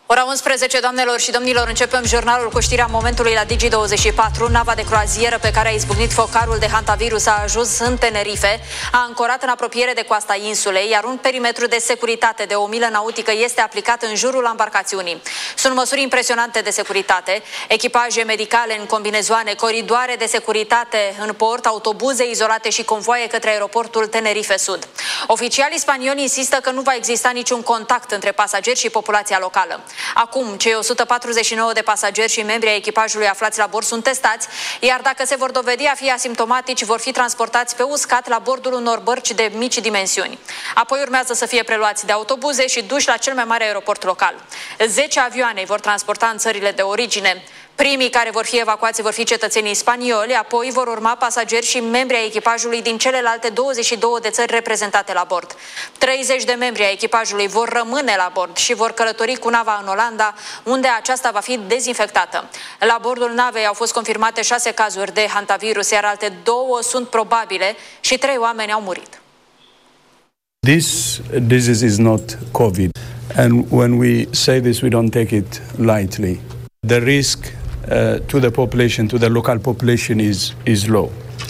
Ora 11, doamnelor și domnilor, începem jurnalul cu știrea momentului la Digi24. Nava de croazieră pe care a izbucnit focarul de hantavirus a ajuns în Tenerife, a ancorat în apropiere de coasta insulei, iar un perimetru de securitate de 1 milă nautică este aplicat în jurul embarcațiunii. Sunt măsuri impresionante de securitate, echipaje medicale în combinezoane, coridoare de securitate în port, autobuze izolate și convoaie către aeroportul Tenerife Sud. Oficialii spanioli insistă că nu va exista niciun contact între pasageri și populația locală. Acum, cei 149 de pasageri și membri ai echipajului aflați la bord sunt testați, iar dacă se vor dovedi a fi asimptomatici, vor fi transportați pe uscat la bordul unor bărci de mici dimensiuni. Apoi urmează să fie preluați de autobuze și duși la cel mai mare aeroport local. 10 avioane îi vor transporta în țările de origine. Primii care vor fi evacuați vor fi cetățenii spanioli, apoi vor urma pasageri și membri ai echipajului din celelalte 22 de țări reprezentate la bord. 30 de membri ai echipajului vor rămâne la bord și vor călători cu nava în Olanda, unde aceasta va fi dezinfectată. La bordul navei au fost confirmate 6 cazuri de hantavirus, iar alte 2 sunt probabile și 3 oameni au murit. This disease is not COVID, and when we say this, we don't take it lightly. The risk to the population, to the local population, is low.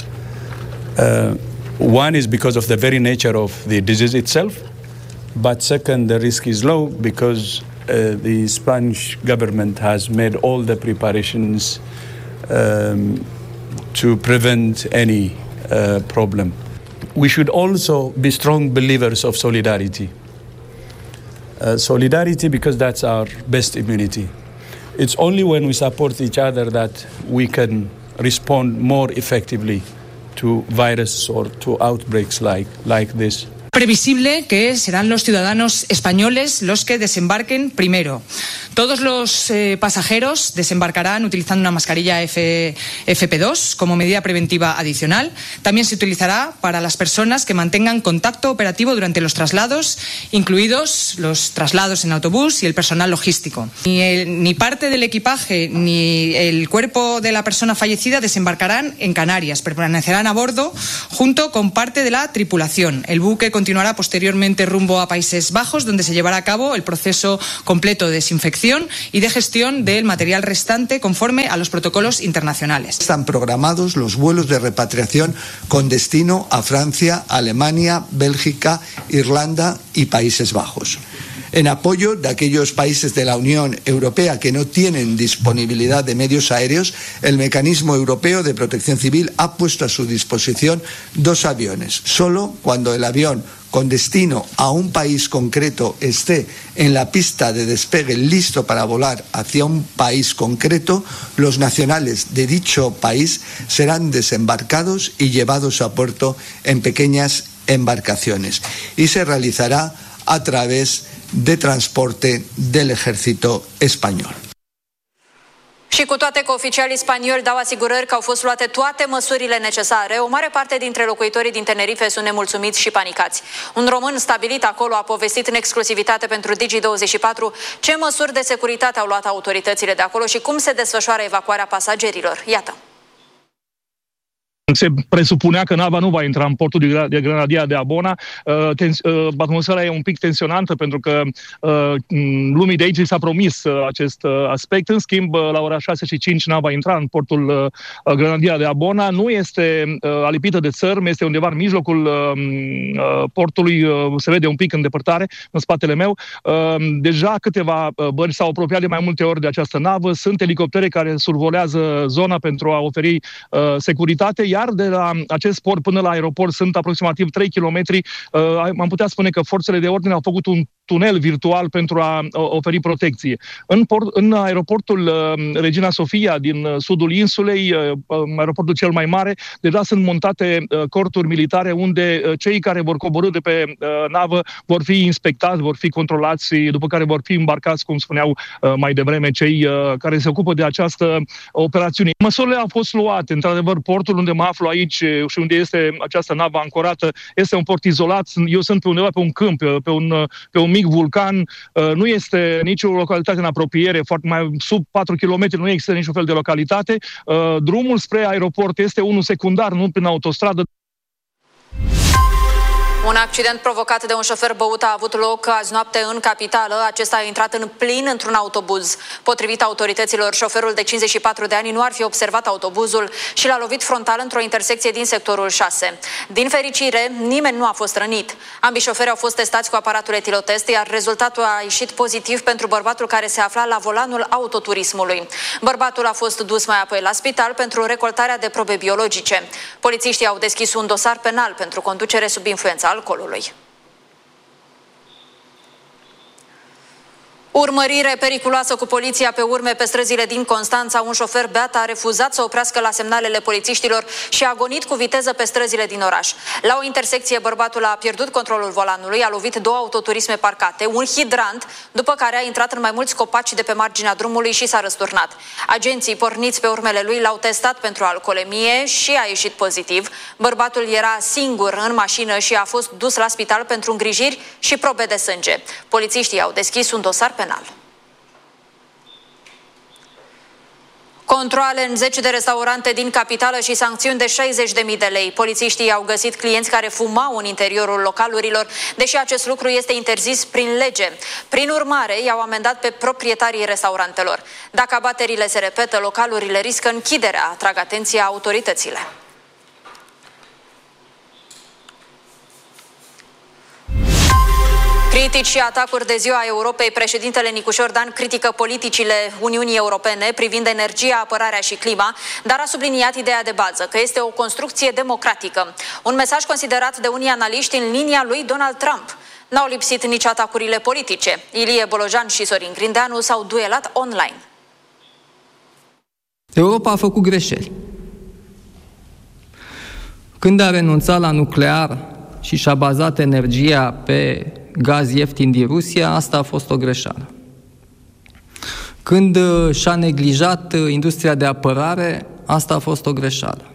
One is because of the very nature of the disease itself, but second, the risk is low because the Spanish government has made all the preparations to prevent any problem. We should also be strong believers of solidarity. Solidarity because that's our best immunity. It's only when we support each other that we can respond more effectively to viruses or to outbreaks like this. Previsible que serán los ciudadanos españoles los que desembarquen primero. Todos los pasajeros desembarcarán utilizando una mascarilla FP2 como medida preventiva adicional. También se utilizará para las personas que mantengan contacto operativo durante los traslados, incluidos los traslados en autobús y el personal logístico. Ni parte del equipaje ni el cuerpo de la persona fallecida desembarcarán en Canarias. Permanecerán a bordo junto con parte de la tripulación. El buque continuará posteriormente rumbo a Países Bajos, donde se llevará a cabo el proceso completo de desinfección y de gestión del material restante conforme a los protocolos internacionales. Están programados los vuelos de repatriación con destino a Francia, Alemania, Bélgica, Irlanda y Países Bajos. En apoyo de aquellos países de la Unión Europea que no tienen disponibilidad de medios aéreos, el Mecanismo Europeo de Protección Civil ha puesto a su disposición 2 aviones. Solo cuando el avión con destino a un país concreto esté en la pista de despegue listo para volar hacia un país concreto, los nacionales de dicho país serán desembarcados y llevados a puerto en pequeñas embarcaciones y se realizará a través de transporte del ejército español. Și cu toate că oficialii spanioli dau asigurări că au fost luate toate măsurile necesare, o mare parte dintre locuitorii din Tenerife sunt nemulțumiți și panicați. Un român stabilit acolo a povestit în exclusivitate pentru Digi24 ce măsuri de securitate au luat autoritățile de acolo și cum se desfășoară evacuarea pasagerilor. Iată. Se presupunea că nava nu va intra în portul de Granadilla de Abona. Atmosfera e un pic tensionantă pentru că lumii de aici s-a promis acest aspect. În schimb, la ora 6:05 nava intra în portul Granadilla de Abona. Nu este alipită de țărm, este undeva în mijlocul portului. Se vede un pic în depărtare, în spatele meu. Deja câteva bărci s-au apropiat de mai multe ori de această navă. Sunt elicoptere care survolează zona pentru a oferi securitate, iar de la acest port până la aeroport sunt aproximativ 3 km. Am putea spune că forțele de ordine au făcut un tunel virtual pentru a oferi protecție. În aeroportul Regina Sofia din sudul insulei, aeroportul cel mai mare, deja sunt montate corturi militare unde cei care vor coborî de pe navă vor fi inspectați, vor fi controlați, după care vor fi îmbarcați, cum spuneau mai devreme cei care se ocupă de această operațiune. Măsurile au fost luate. Într-adevăr, portul unde mă aflu aici și unde este această navă ancorată este un port izolat. Eu sunt pe undeva pe un câmp, pe un mic vulcan. Nu este nicio localitate în apropiere, foarte mai sub 4 km nu există niciun fel de localitate. Drumul spre aeroport este unul secundar, nu prin autostradă. Un accident provocat de un șofer băut a avut loc azi noapte în capitală. Acesta a intrat în plin într-un autobuz. Potrivit autorităților, șoferul de 54 de ani nu ar fi observat autobuzul și l-a lovit frontal într-o intersecție din sectorul 6. Din fericire, nimeni nu a fost rănit. Ambii șoferi au fost testați cu aparatul etilotest, iar rezultatul a ieșit pozitiv pentru bărbatul care se afla la volanul autoturismului. Bărbatul a fost dus mai apoi la spital pentru recoltarea de probe biologice. Polițiștii au deschis un dosar penal pentru conducere sub influența alcoolului. Urmărire periculoasă cu poliția pe urme pe străzile din Constanța. Un șofer beat a refuzat să oprească la semnalele polițiștilor și a gonit cu viteză pe străzile din oraș. La o intersecție, bărbatul a pierdut controlul volanului, a lovit două autoturisme parcate, un hidrant, după care a intrat în mai mulți copaci de pe marginea drumului și s-a răsturnat. Agenții porniți pe urmele lui l-au testat pentru alcoolemie și a ieșit pozitiv. Bărbatul era singur în mașină și a fost dus la spital pentru îngrijiri și probe de sânge. Polițiștii au deschis un dosar penal. Controale în 10 de restaurante din capitală și sancțiuni de 60.000 de lei. Polițiștii au găsit clienți care fumau în interiorul localurilor, deși acest lucru este interzis prin lege. Prin urmare, i-au amendat pe proprietarii restaurantelor. Dacă abaterile se repetă, localurile riscă închiderea, atrag atenția autoritățile. Critici și atacuri de Ziua Europei. Președintele Nicușor Dan critică politicile Uniunii Europene privind energia, apărarea și clima, dar a subliniat ideea de bază, că este o construcție democratică. Un mesaj considerat de unii analiști în linia lui Donald Trump. N-au lipsit nici atacurile politice. Ilie Bolojan și Sorin Grindeanu s-au duelat online. Europa a făcut greșeli. Când a renunțat la nuclear și și-a bazat energia pe gaz ieftin din Rusia, asta a fost o greșeală. Când și-a neglijat industria de apărare, asta a fost o greșeală.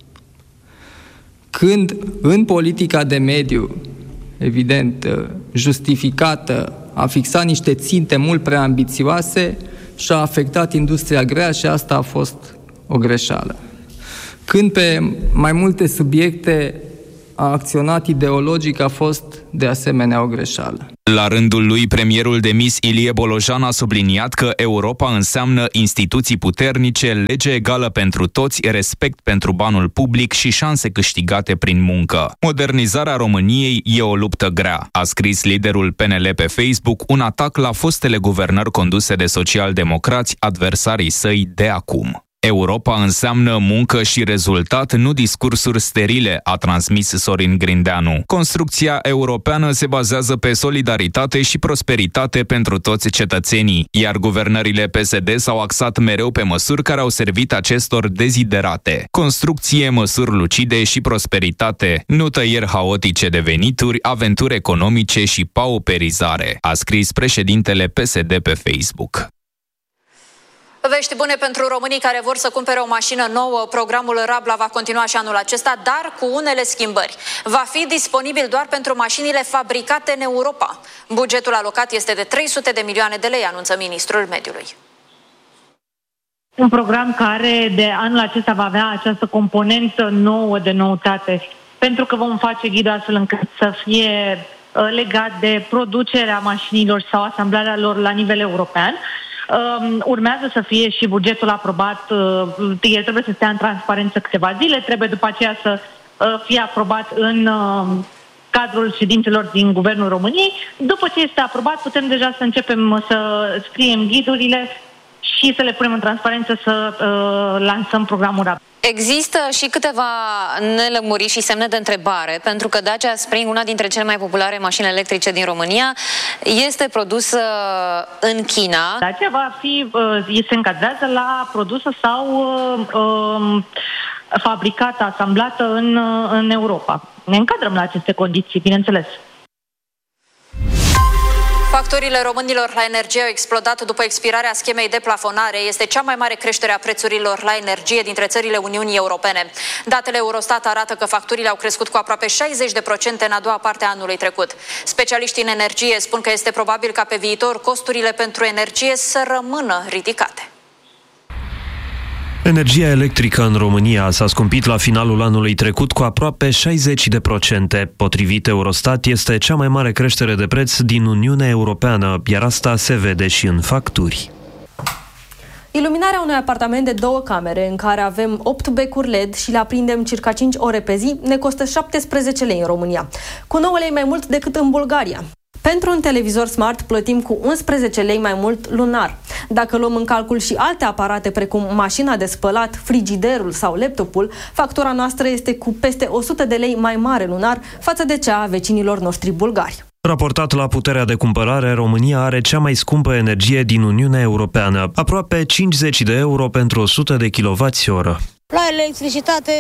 Când în politica de mediu, evident, justificată, a fixat niște ținte mult prea ambițioase și a afectat industria grea și asta a fost o greșeală. Când pe mai multe subiecte a acționat ideologic, a fost de asemenea o greșeală. La rândul lui, premierul demis Ilie Bolojan a subliniat că Europa înseamnă instituții puternice, lege egală pentru toți, respect pentru banul public și șanse câștigate prin muncă. Modernizarea României e o luptă grea, a scris liderul PNL pe Facebook, un atac la fostele guvernări conduse de socialdemocrați, adversarii săi de acum. Europa înseamnă muncă și rezultat, nu discursuri sterile, a transmis Sorin Grindeanu. Construcția europeană se bazează pe solidaritate și prosperitate pentru toți cetățenii, iar guvernările PSD s-au axat mereu pe măsuri care au servit acestor deziderate. Construcție, măsuri lucide și prosperitate, nu tăieri haotice de venituri, aventuri economice și pauperizare, a scris președintele PSD pe Facebook. Vești bune pentru românii care vor să cumpere o mașină nouă. Programul Rabla va continua și anul acesta, dar cu unele schimbări. Va fi disponibil doar pentru mașinile fabricate în Europa. Bugetul alocat este de 300 de milioane de lei, anunță ministrul mediului. Un program care de anul acesta va avea această componentă nouă de noutate, pentru că vom face ghidul astfel încât să fie legat de producerea mașinilor sau asamblarea lor la nivel european. Urmează să fie și bugetul aprobat, el trebuie să stea în transparență câteva zile, trebuie după aceea să fie aprobat în cadrul ședințelor din Guvernul României. După ce este aprobat, putem deja să începem să scriem ghidurile și să le punem în transparență, să lansăm programul RAB. Există și câteva nelămuriri și semne de întrebare, pentru că Dacia Spring, una dintre cele mai populare mașini electrice din România, este produsă în China. Dacia se încadrează la produsă sau fabricată, asamblată în Europa. Ne încadrăm la aceste condiții, bineînțeles. Facturile românilor la energie au explodat după expirarea schemei de plafonare. Este cea mai mare creștere a prețurilor la energie dintre țările Uniunii Europene. Datele Eurostat arată că facturile au crescut cu aproape 60% în a doua parte a anului trecut. Specialiștii în energie spun că este probabil ca pe viitor costurile pentru energie să rămână ridicate. Energia electrică în România s-a scumpit la finalul anului trecut cu aproape 60%. Potrivit Eurostat, este cea mai mare creștere de preț din Uniunea Europeană, iar asta se vede și în facturi. Iluminarea unui apartament de 2 camere în care avem 8 becuri LED și le aprindem circa 5 ore pe zi ne costă 17 lei în România, cu 9 lei mai mult decât în Bulgaria. Pentru un televizor smart plătim cu 11 lei mai mult lunar. Dacă luăm în calcul și alte aparate precum mașina de spălat, frigiderul sau laptopul, factura noastră este cu peste 100 de lei mai mare lunar față de cea a vecinilor noștri bulgari. Raportat la puterea de cumpărare, România are cea mai scumpă energie din Uniunea Europeană, aproape 50 de euro pentru 100 de kWh. La electricitate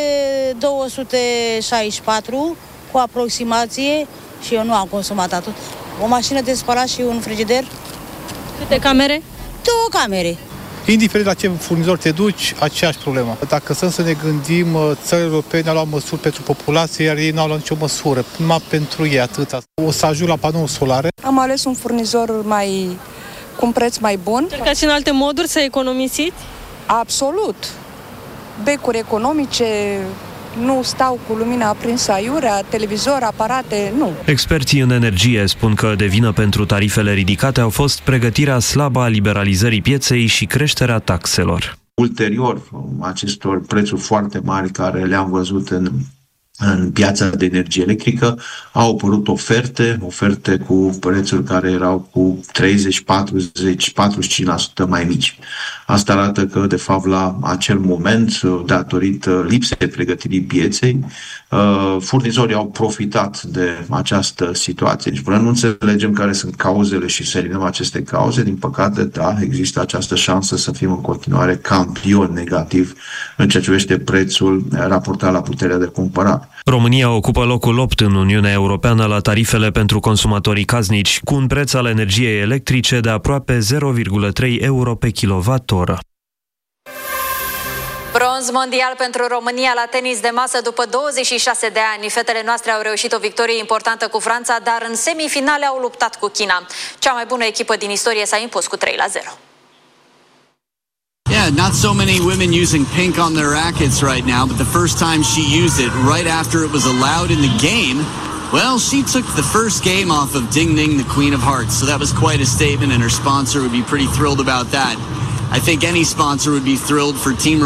264 cu aproximație și eu nu am consumat atât. O mașină de spălat și un frigider. Câte camere? 2 camere. Indiferent la ce furnizor te duci, aceeași problemă. Dacă să ne gândim, țările europene au luat măsuri pentru populație, iar ei n-au luat nicio măsură. Numai pentru ei atâta. O să ajung la panouri solare. Am ales un furnizor cu un preț mai bun. Încercați în alte moduri să economisiți? Absolut. Becuri economice, nu stau cu lumina aprinsă aiurea, televizor, aparate, nu. Experții în energie spun că de vină pentru tarifele ridicate au fost pregătirea slabă a liberalizării pieței și creșterea taxelor. Ulterior acestor prețuri foarte mari care le-am văzut în piața de energie electrică, au apărut oferte cu prețuri care erau cu 30, 40, 45% mai mici. Asta arată că, de fapt, la acel moment, datorită lipsei pregătirii pieței, furnizorii au profitat de această situație. Deci, până nu înțelegem care sunt cauzele și să eliminăm aceste cauze, din păcate, da, există această șansă să fim în continuare campioni negativ în ceea ce privește prețul raportat la puterea de cumpărare. România ocupă locul 8 în Uniunea Europeană la tarifele pentru consumatorii casnici, cu un preț al energiei electrice de aproape 0,3 euro pe kWh. Bronz mondial pentru România la tenis de masă după 26 de ani. Fetele noastre au reușit o victorie importantă cu Franța, dar în semifinale au luptat cu China. Cea mai bună echipă din istorie s-a impus cu 3-0. Yeah, not so many women using pink on their rackets right now, but the first time she used it right after it was allowed in the game, well, she took the first game off of Ding Ding, the Queen of Hearts. So that was quite a statement, and her sponsor would be pretty thrilled about that. I think any sponsor would be thrilled for Team